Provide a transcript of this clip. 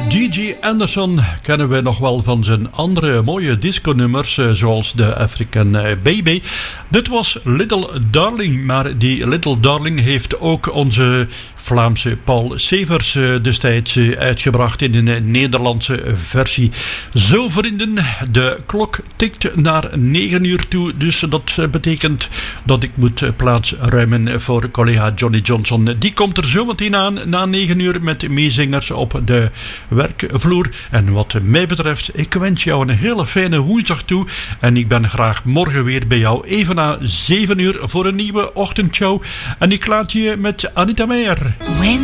Gigi Anderson kennen we nog wel van zijn andere mooie disco-nummers, zoals The African Baby. Dit was Little Darling, maar die Little Darling heeft ook onze Vlaamse Paul Severs destijds uitgebracht in een Nederlandse versie. Zo vrienden, de klok tikt naar 9 uur toe, dus dat betekent dat ik moet plaats ruimen voor collega Johnny Johnson. Die komt er zo meteen aan na 9 uur met meezingers op de werkvloer. En wat mij betreft, ik wens jou een hele fijne woensdag toe en ik ben graag morgen weer bij jou even na 7 uur voor een nieuwe ochtendshow. En ik laat je met Anita Meijer.